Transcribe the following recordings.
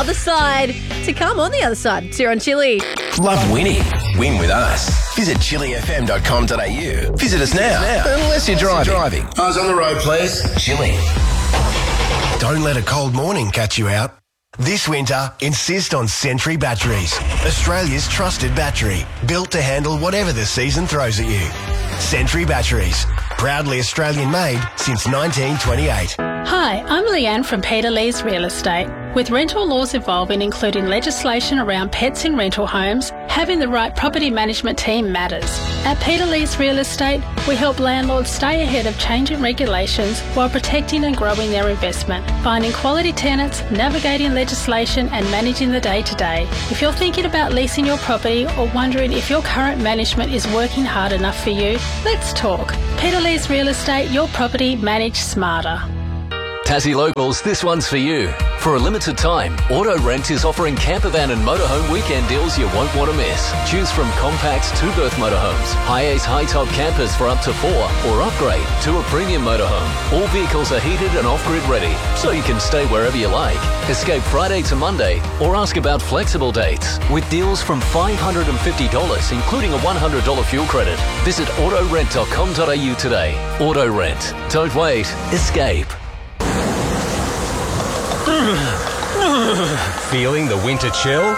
other side to come on the other side. It's here on Chili. Love winning? Win with us. Visit chilifm.com.au. Visit us now. Unless you're driving. Eyes on the road, please. Chili. Don't let a cold morning catch you out. This winter, insist on Sentry Batteries, Australia's trusted battery, built to handle whatever the season throws at you. Sentry Batteries, proudly Australian-made since 1928. Hi, I'm Leanne from Peter Lee's Real Estate. With rental laws evolving, including legislation around pets in rental homes, having the right property management team matters. At Peter Lee's Real Estate, we help landlords stay ahead of changing regulations while protecting and growing their investment, finding quality tenants, navigating legislation and managing the day-to-day. If you're thinking about leasing your property or wondering if your current management is working hard enough for you, let's talk. Peter Lee's Real Estate, your property managed smarter. Tassie Locals, this one's for you. For a limited time, Auto Rent is offering campervan and motorhome weekend deals you won't want to miss. Choose from compact two-berth motorhomes, high-ace high-top campers for up to 4, or upgrade to a premium motorhome. All vehicles are heated and off-grid ready, so you can stay wherever you like. Escape Friday to Monday, or ask about flexible dates. With deals from $550, including a $100 fuel credit. Visit autorent.com.au today. Auto Rent. Don't wait. Escape. Feeling the winter chill?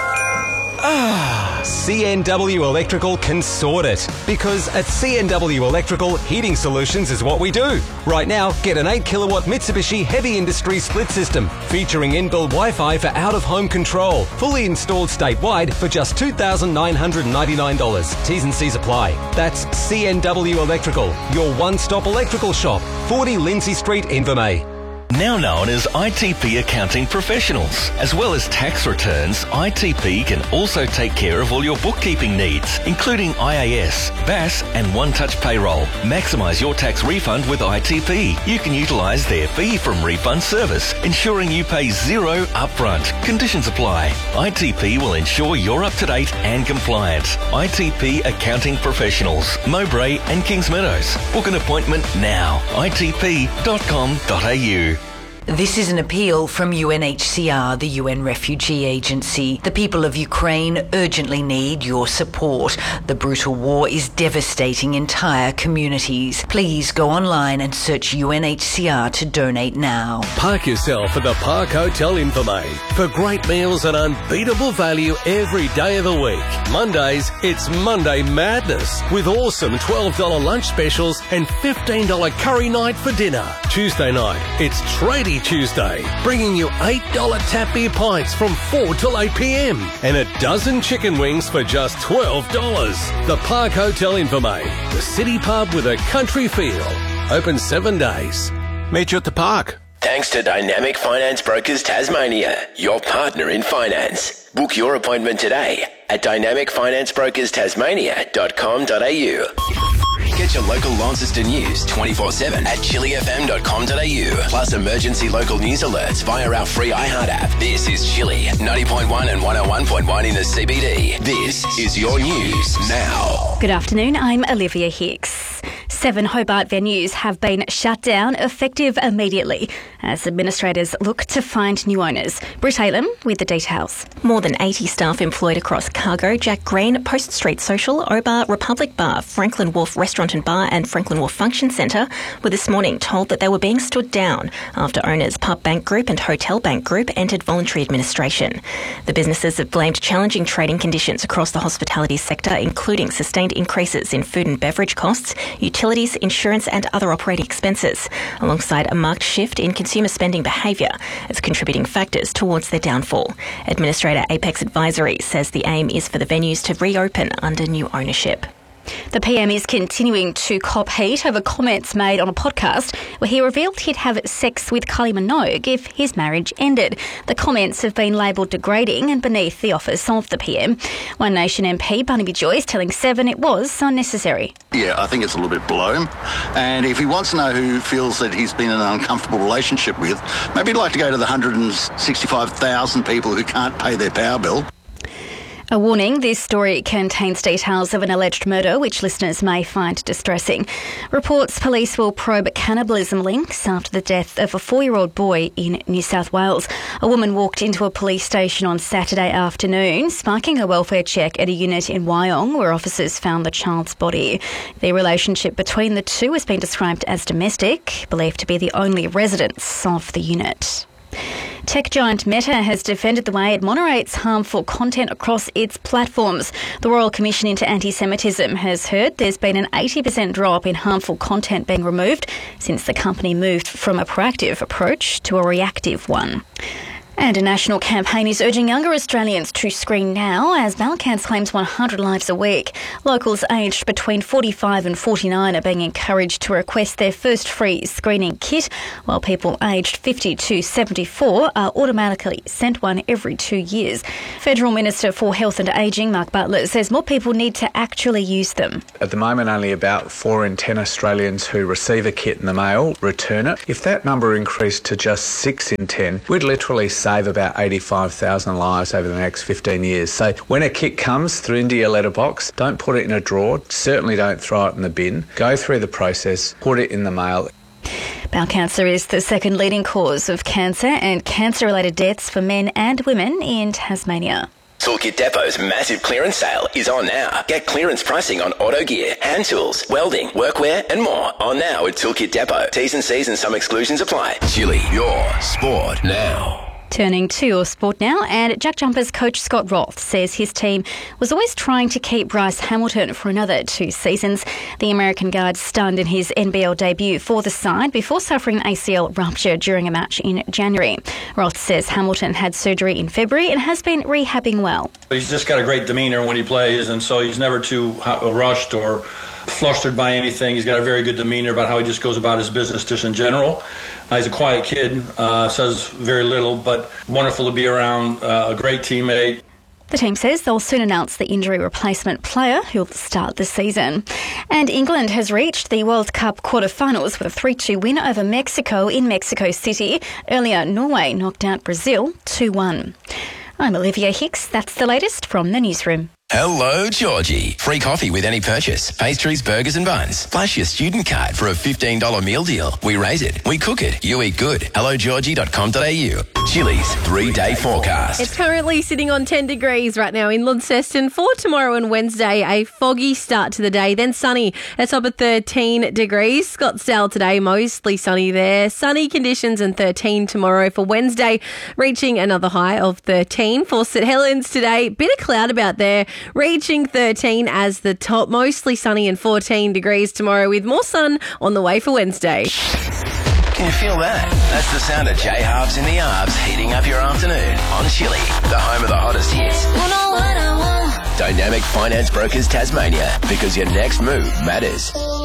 CNW Electrical can sort it. Because at CNW Electrical, heating solutions is what we do. Right now, get an 8 kilowatt Mitsubishi Heavy Industry split system featuring inbuilt Wi-Fi for out-of-home control. Fully installed statewide for just $2,999. T's and C's apply. That's CNW Electrical, your one-stop electrical shop. 40 Lindsay Street, Invermay. Now known as ITP Accounting Professionals. As well as tax returns, ITP can also take care of all your bookkeeping needs, including IAS, BAS and One-Touch Payroll. Maximise your tax refund with ITP. You can utilise their fee from refund service, ensuring you pay zero upfront. Conditions apply. ITP will ensure you're up to date and compliant. ITP Accounting Professionals, Mowbray and Kings Meadows. Book an appointment now. itp.com.au. This is an appeal from UNHCR, the UN Refugee Agency. The people of Ukraine urgently need your support. The brutal war is devastating entire communities. Please go online and search UNHCR to donate now. Park yourself at the Park Hotel Invermay for great meals and unbeatable value every day of the week. Mondays, it's Monday Madness with awesome $12 lunch specials and $15 curry night for dinner. Tuesday night, it's Tradie Tuesday, bringing you $8 tap beer pints from 4 till 8 p.m. and a dozen chicken wings for just $12. The Park Hotel Invermay, the city pub with a country feel. Open 7 days. Meet you at the park. Thanks to Dynamic Finance Brokers Tasmania, your partner in finance. Book your appointment today at dynamicfinanceBrokersTasmania.com.au. Get your local Launceston news 24/7 at chilifm.com.au. Plus emergency local news alerts via our free iHeart app. This is Chili, 90.1 and 101.1 in the CBD. This is your news now. Good afternoon, I'm Olivia Hicks. 7 Hobart venues have been shut down effective immediately as administrators look to find new owners. Britt Halem with the details. More than 80 staff employed across Cargo, Jack Green, Post Street Social, Obar, Republic Bar, Franklin Wharf Restaurant and Bar and Franklin Wharf Function Centre were this morning told that they were being stood down after owners Pub Bank Group and Hotel Bank Group entered voluntary administration. The businesses have blamed challenging trading conditions across the hospitality sector, including sustained increases in food and beverage costs, utilities, insurance and other operating expenses, alongside a marked shift in consumer spending behaviour as contributing factors towards their downfall. Administrator Apex Advisory says the aim is for the venues to reopen under new ownership. The PM is continuing to cop heat over comments made on a podcast where he revealed he'd have sex with Kylie Minogue if his marriage ended. The comments have been labelled degrading and beneath the office of the PM. One Nation MP Barnaby Joyce telling Seven it was unnecessary. Yeah, I think it's a little bit below him. And if he wants to know who feels that he's been in an uncomfortable relationship with, maybe he'd like to go to the 165,000 people who can't pay their power bill. A warning, this story contains details of an alleged murder which listeners may find distressing. Reports police will probe cannibalism links after the death of a 4-year-old boy in New South Wales. A woman walked into a police station on Saturday afternoon, sparking a welfare check at a unit in Wyong where officers found the child's body. The relationship between the two has been described as domestic, believed to be the only residents of the unit. Tech giant Meta has defended the way it moderates harmful content across its platforms. The Royal Commission into Anti-Semitism has heard there's been an 80% drop in harmful content being removed since the company moved from a proactive approach to a reactive one. And a national campaign is urging younger Australians to screen now as bowel cancer claims 100 lives a week. Locals aged between 45 and 49 are being encouraged to request their first free screening kit, while people aged 50 to 74 are automatically sent one every 2 years. Federal Minister for Health and Ageing, Mark Butler, says more people need to actually use them. At the moment, only about 4 in 10 Australians who receive a kit in the mail return it. If that number increased to just 6 in 10, we'd literally save about 85,000 lives over the next 15 years. So when a kit comes through into your letterbox, don't put it in a drawer, certainly don't throw it in the bin. Go through the process, put it in the mail. Bowel cancer is the second leading cause of cancer and cancer-related deaths for men and women in Tasmania. Toolkit Depot's massive clearance sale is on now. Get clearance pricing on auto gear, hand tools, welding, workwear and more on now at Toolkit Depot. T's and C's and some exclusions apply. Chili, your sport now. Turning to your sport now, and Jack Jumpers coach Scott Roth says his team was always trying to keep Bryce Hamilton for another 2 seasons. The American guard stunned in his NBL debut for the side before suffering an ACL rupture during a match in January. Roth says Hamilton had surgery in February and has been rehabbing well. He's just got a great demeanour when he plays, and so he's never too rushed or flustered by anything. He's got a very good demeanour about how he just goes about his business just in general. He's a quiet kid, says very little, but wonderful to be around, a great teammate. The team says they'll soon announce the injury replacement player who'll start the season. And England has reached the World Cup quarterfinals with a 3-2 win over Mexico in Mexico City. Earlier, Norway knocked out Brazil 2-1. I'm Olivia Hicks. That's the latest from the newsroom. Hello, Georgie. Free coffee with any purchase. Pastries, burgers and buns. Flash your student card for a $15 meal deal. We raise it. We cook it. You eat good. HelloGeorgie.com.au. Chili's 3-day forecast. It's currently sitting on 10 degrees right now in Launceston. For tomorrow and Wednesday, a foggy start to the day, then sunny. A top of 13 degrees. Scottsdale today, mostly sunny there. Sunny conditions and 13 tomorrow for Wednesday, reaching another high of 13. For St Helens today, bit of cloud about there, reaching 13 as the top, mostly sunny and 14 degrees tomorrow with more sun on the way for Wednesday. Can you feel that? That's the sound of J-Harps in the Arbs heating up your afternoon on Chili, the home of the hottest hits. Dynamic Finance Brokers Tasmania, because your next move matters.